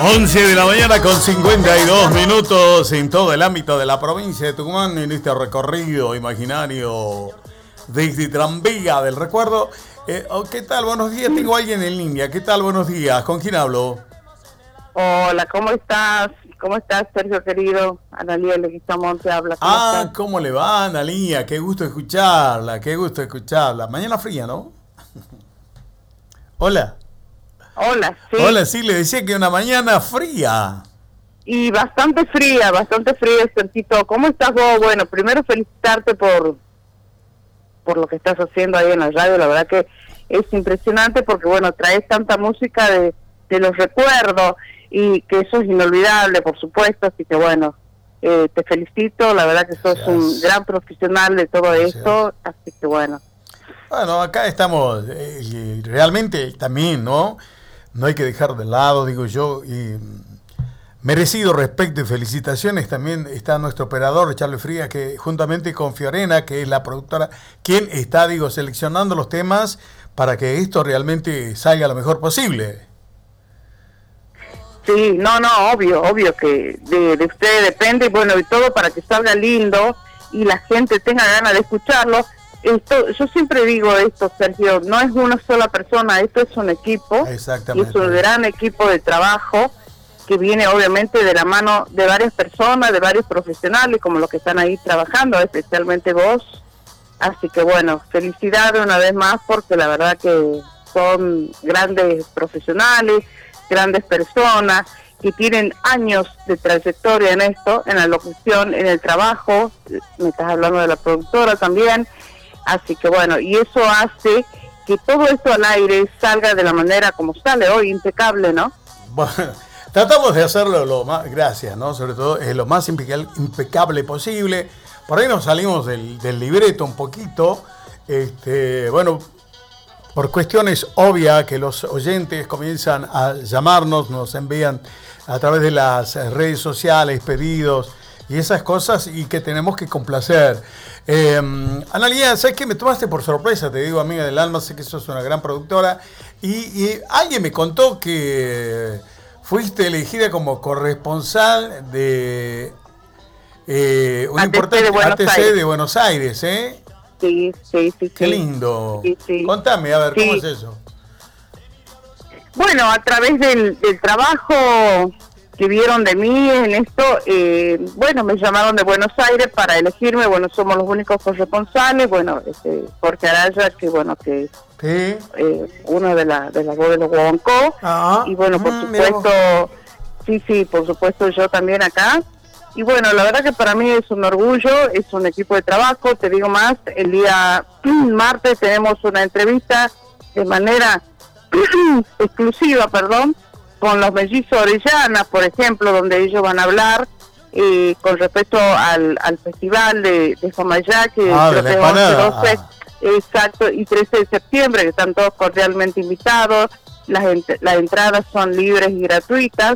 11 de la mañana con 52 minutos en todo el ámbito de la provincia de Tucumán en este recorrido imaginario desde Tranvía del Recuerdo. ¿Qué tal? Buenos días, tengo a alguien en línea. ¿Qué tal? Buenos días. ¿Con quién hablo? Hola, ¿cómo estás? ¿Cómo estás, Sergio querido? Analía Leguizamón te habla. ¿Cómo le va, Analía? Qué gusto escucharla, qué gusto escucharla. Mañana fría, ¿no? Hola. Hola, sí. Hola, sí, le decía que una mañana fría. Y bastante fría, Sergito. ¿Cómo estás vos? Bueno, primero felicitarte por lo que estás haciendo ahí en la radio. La verdad que es impresionante porque, bueno, traes tanta música de los recuerdos y que eso es inolvidable, por supuesto. Así que, bueno, te felicito. La verdad que sos un gran profesional de todo esto. Así que, bueno. Bueno, acá estamos realmente también, ¿no? No hay que dejar de lado, digo yo, y merecido respeto y felicitaciones. También está nuestro operador, Charles Frías, que juntamente con Fiorena, que es la productora, quien está, seleccionando los temas para que esto realmente salga lo mejor posible. Sí, no, obvio que de ustedes depende, bueno, y todo para que salga lindo y la gente tenga ganas de escucharlo. Yo siempre digo esto, Sergio, no es una sola persona, esto es un equipo. Exactamente. Y es un gran equipo de trabajo que viene obviamente de la mano de varias personas, de varios profesionales como los que están ahí trabajando, especialmente vos. Así que bueno, felicidades una vez más porque la verdad que son grandes profesionales, grandes personas que tienen años de trayectoria en esto, en la locución, en el trabajo. Me estás hablando de la productora también. Así que bueno, y eso hace que todo esto al aire salga de la manera como sale hoy, impecable, ¿no? Bueno, tratamos de hacerlo lo más, gracias, ¿no? Sobre todo lo más impecable posible. Por ahí nos salimos del libreto un poquito. Bueno, por cuestiones obvias que los oyentes comienzan a llamarnos, nos envían a través de las redes sociales pedidos y esas cosas y que tenemos que complacer. Analía, ¿sabes qué? Me tomaste por sorpresa, te digo, amiga del alma, sé que sos una gran productora y alguien me contó que fuiste elegida como corresponsal de un importante ATC de Buenos Aires, ¿eh? Sí. Qué lindo. Sí. Contame, a ver, ¿cómo es eso? Bueno, a través del trabajo que vieron de mí en esto, bueno, me llamaron de Buenos Aires para elegirme. Bueno, somos los únicos corresponsales. Bueno, Jorge Araya, que bueno, que ¿sí? Uno de la voz de los Guaguancó. Y bueno, por supuesto, sí, por supuesto yo también acá. Y bueno, la verdad que para mí es un orgullo, es un equipo de trabajo. Te digo más, el día martes tenemos una entrevista de manera exclusiva, con los mellizos Orellana, por ejemplo, donde ellos van a hablar con respecto al festival de Fomayá, que creo que es 11, 12, exacto, y 13 de septiembre, que están todos cordialmente invitados. Las entradas son libres y gratuitas,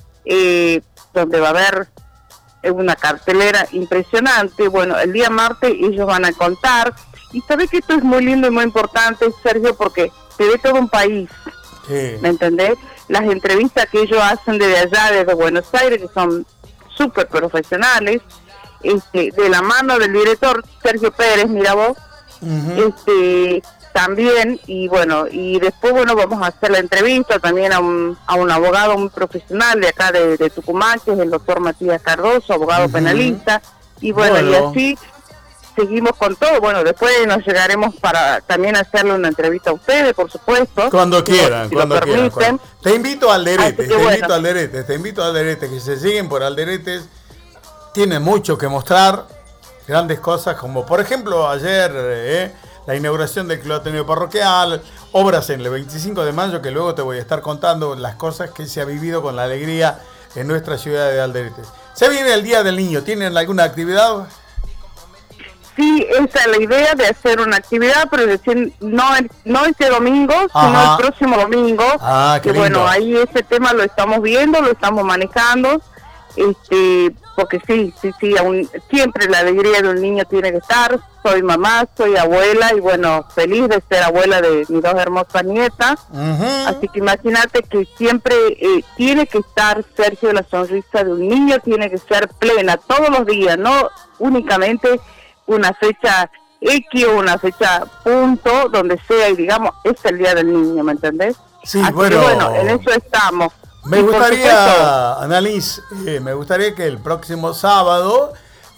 donde va a haber una cartelera impresionante. Bueno, el día martes ellos van a contar, y sabes que esto es muy lindo y muy importante, Sergio, porque te ve todo un país. ¿Me entendés? Las entrevistas que ellos hacen desde allá, desde Buenos Aires, que son súper profesionales, de la mano del director Sergio Pérez, mira vos, también, y bueno, y después, bueno, vamos a hacer la entrevista también a un abogado muy profesional de acá de Tucumán, que es el doctor Matías Cardoso, abogado penalista, y bueno, y así seguimos con todo. Bueno, después nos llegaremos para también hacerle una entrevista a ustedes, por supuesto. Cuando quieran, cuando quieran. Te invito al Alderete, te invito al Alderete, que se siguen por Alderetes. Tienen mucho que mostrar, grandes cosas, como por ejemplo ayer, la inauguración del Club Ateneo Parroquial, obras en el 25 de mayo, que luego te voy a estar contando las cosas que se ha vivido con la alegría en nuestra ciudad de Alderetes. Se viene el Día del Niño, ¿tienen alguna actividad? Sí, esa es la idea de hacer una actividad, pero decir, no este domingo, sino el próximo domingo. Qué que lindo. Bueno, ahí ese tema lo estamos viendo, lo estamos manejando. porque sí, siempre la alegría de un niño tiene que estar. Soy mamá, soy abuela y bueno, feliz de ser abuela de mis 2 hermosas nietas. Así que imagínate que siempre tiene que estar, Sergio, la sonrisa de un niño tiene que ser plena todos los días, no únicamente una fecha X o una fecha punto, donde sea, y digamos, es el día del niño, ¿me entendés? Sí, así bueno, que, bueno, en eso estamos. Me gustaría, Annalise, me gustaría que el próximo sábado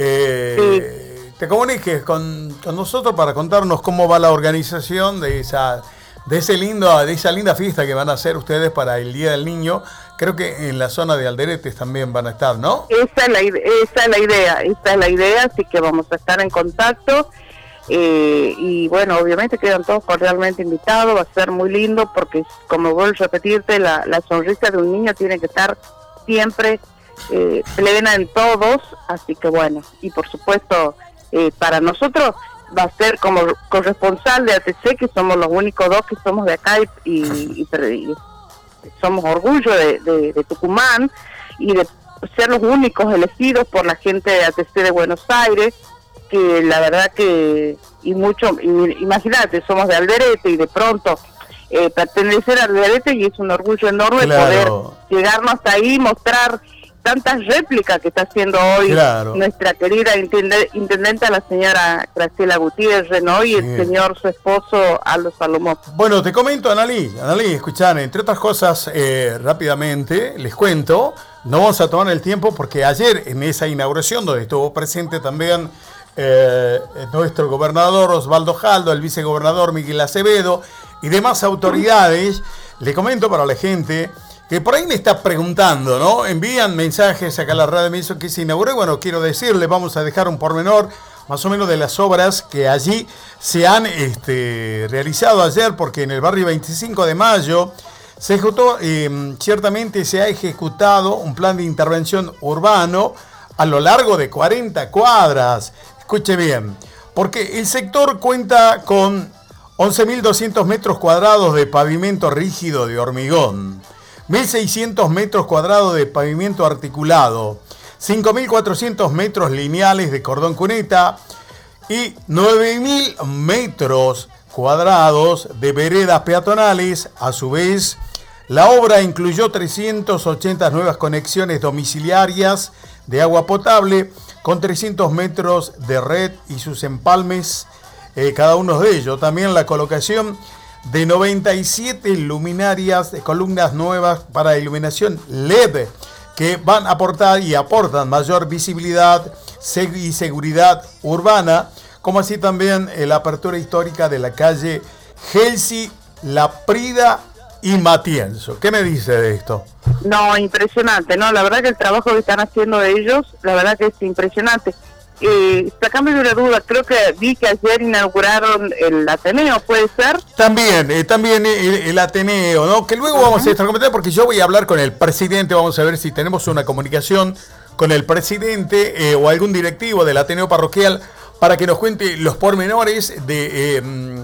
te comuniques con nosotros para contarnos cómo va la organización de esa linda fiesta que van a hacer ustedes para el Día del Niño. Creo que en la zona de Alderetes también van a estar, ¿no? Esa es la idea, así que vamos a estar en contacto. Y bueno, obviamente quedan todos cordialmente invitados, va a ser muy lindo porque, como vuelvo a repetirte, la sonrisa de un niño tiene que estar siempre plena en todos, así que bueno, y por supuesto para nosotros va a ser como corresponsal de ATC, que somos los únicos 2 que somos de acá y somos orgullo de Tucumán y de ser los únicos elegidos por la gente de ATC de Buenos Aires, que la verdad que imagínate, somos de Alderete y de pronto pertenecer a Alderete, y es un orgullo enorme poder llegarnos hasta ahí, mostrar tantas réplicas que está haciendo hoy nuestra querida intendenta, la señora Graciela Gutiérrez, ¿no? Y el señor, su esposo, Aldo Salomón. Bueno, te comento, Annalise, escuchá, entre otras cosas, rápidamente, les cuento, no vamos a tomar el tiempo porque ayer en esa inauguración, donde estuvo presente también nuestro gobernador Osvaldo Jaldo, el vicegobernador Miguel Acevedo y demás autoridades, le comento para la gente que por ahí me está preguntando, ¿no? Envían mensajes acá a la radio, me dicen que se inauguró. Bueno, quiero decirles, vamos a dejar un pormenor más o menos de las obras que allí se han realizado ayer, porque en el barrio 25 de Mayo se ejecutó, ciertamente se ha ejecutado un plan de intervención urbano a lo largo de 40 cuadras. Escuche bien, porque el sector cuenta con 11.200 metros cuadrados de pavimento rígido de hormigón, 1.600 metros cuadrados de pavimento articulado, 5.400 metros lineales de cordón cuneta y 9.000 metros cuadrados de veredas peatonales. A su vez, la obra incluyó 380 nuevas conexiones domiciliarias de agua potable con 300 metros de red y sus empalmes, cada uno de ellos. También la colocación de 97 luminarias de columnas nuevas para iluminación LED que van a aportar y aportan mayor visibilidad y seguridad urbana, como así también la apertura histórica de la calle Gelsi, La Prida y Matienzo. ¿Qué me dice de esto? No, impresionante, ¿no? La verdad que el trabajo que están haciendo ellos, la verdad que es impresionante. Sacame de una duda, creo que vi que ayer inauguraron el Ateneo, ¿puede ser? También el Ateneo, ¿no? Que luego vamos a estar comentando, porque yo voy a hablar con el presidente, vamos a ver si tenemos una comunicación con el presidente o algún directivo del Ateneo Parroquial para que nos cuente los pormenores de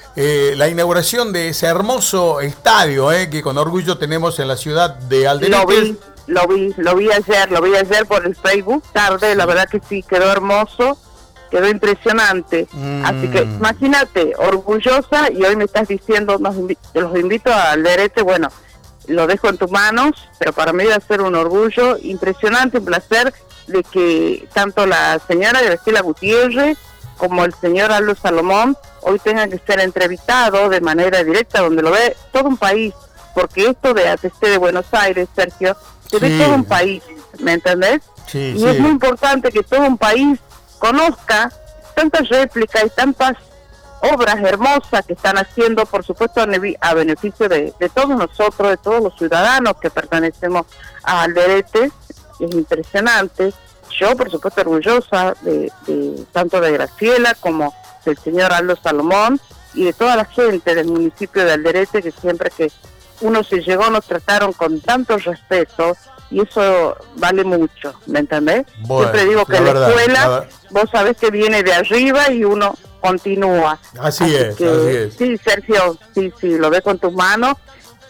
la inauguración de ese hermoso estadio que con orgullo tenemos en la ciudad de Alderete. Lo vi ayer por el Facebook tarde, la verdad que sí, quedó hermoso, quedó impresionante. Así que imagínate, orgullosa, y hoy me estás diciendo, los invito a Alderete, bueno, lo dejo en tus manos, pero para mí va a ser un orgullo impresionante, un placer de que tanto la señora Graciela Gutiérrez como el señor Aldo Salomón hoy tengan que ser entrevistados de manera directa, donde lo ve todo un país, porque esto de ATC de Buenos Aires, Sergio, se ve todo un país, ¿me entendés? Sí, y es muy importante que todo un país conozca tantas réplicas y tantas obras hermosas que están haciendo, por supuesto, a beneficio de todos nosotros, de todos los ciudadanos que pertenecemos a Alderete. Es impresionante. Yo, por supuesto, orgullosa de tanto de Graciela como del señor Aldo Salomón y de toda la gente del municipio de Alderete, que siempre que uno se llegó nos trataron con tanto respeto, y eso vale mucho, ¿me entendés? Bueno, siempre digo que la escuela, vos sabés que viene de arriba y uno continúa. Así es. Sí, Sergio, sí, lo ves con tus manos,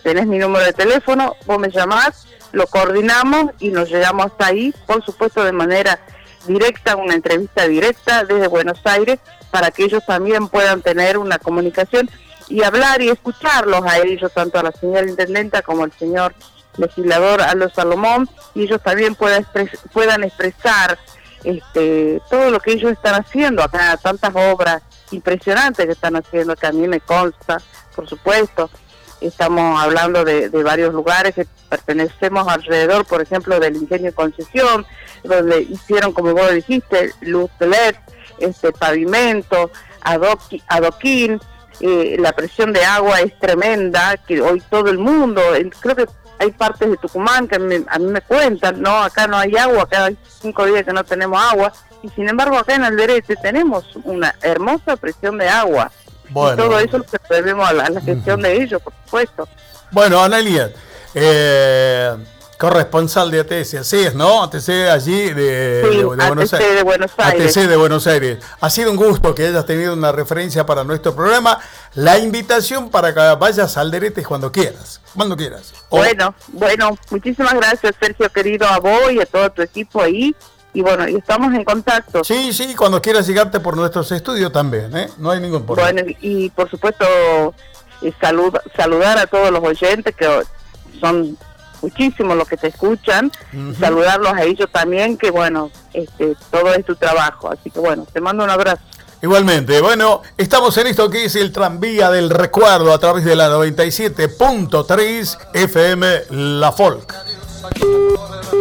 tenés mi número de teléfono, vos me llamás, lo coordinamos y nos llegamos hasta ahí, por supuesto de manera directa, una entrevista directa desde Buenos Aires, para que ellos también puedan tener una comunicación y hablar y escucharlos a ellos, tanto a la señora intendenta como al señor legislador Aldo Salomón, y ellos también puedan expresar todo lo que ellos están haciendo acá, tantas obras impresionantes que están haciendo, que a mí me consta, por supuesto. Estamos hablando de varios lugares que pertenecemos alrededor, por ejemplo, del Ingenio Concesión, donde hicieron, como vos dijiste, luz de LED, pavimento, adoquín, la presión de agua es tremenda, que hoy todo el mundo, creo que hay partes de Tucumán que a mí me cuentan, no, acá no hay agua, acá hay 5 días que no tenemos agua, y sin embargo acá en Alderete tenemos una hermosa presión de agua. Bueno, y todo eso lo debemos a la gestión de ellos, por supuesto. Bueno, Analia, corresponsal de ATC, así es, ¿no? ATC allí de Buenos Aires. De Buenos Aires. ATC de Buenos Aires. Ha sido un gusto que hayas tenido una referencia para nuestro programa. La invitación para que vayas al Alderete cuando quieras. Cuando quieras. Bueno, muchísimas gracias, Sergio, querido, a vos y a todo tu equipo ahí. Y bueno, y estamos en contacto. Sí, cuando quieras llegarte por nuestros estudios también, ¿eh? No hay ningún problema. Bueno, y por supuesto, saludar a todos los oyentes, que son muchísimos los que te escuchan, saludarlos a ellos también, que bueno, todo es tu trabajo. Así que bueno, te mando un abrazo. Igualmente, bueno, estamos en esto que es el tranvía del recuerdo a través de la 97.3 FM La Folk.